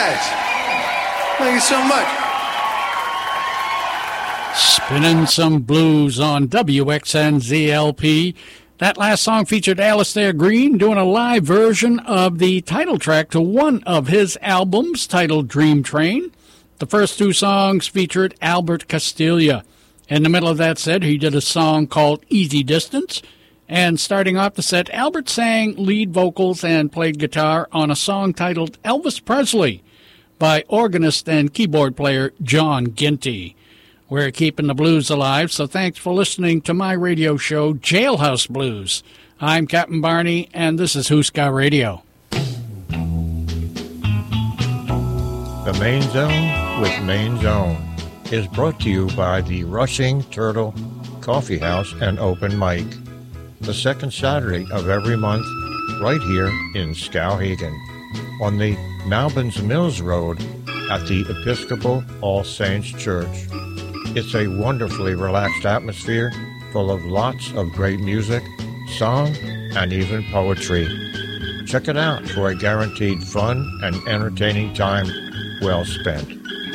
guys. Thank you so much. Spinning some blues on WXNZ-LP. That last song featured Alistair Green doing a live version of the title track to one of his albums titled Dream Train. The first two songs featured Albert Castiglia. In the middle of that set, he did a song called Easy Distance. And starting off the set, Albert sang lead vocals and played guitar on a song titled Elvis Presley by organist and keyboard player John Ginty. We're keeping the blues alive, so thanks for listening to my radio show, Jailhouse Blues. I'm Captain Barney, and this is Huska Radio. The Main Zone with Main Zone is brought to you by the Rushing Turtle Coffee House and Open Mic, the second Saturday of every month, right here in Skowhegan, on the Malbins Mills Road at the Episcopal All Saints Church. It's a wonderfully relaxed atmosphere full of lots of great music, song, and even poetry. Check it out for a guaranteed fun and entertaining time well spent.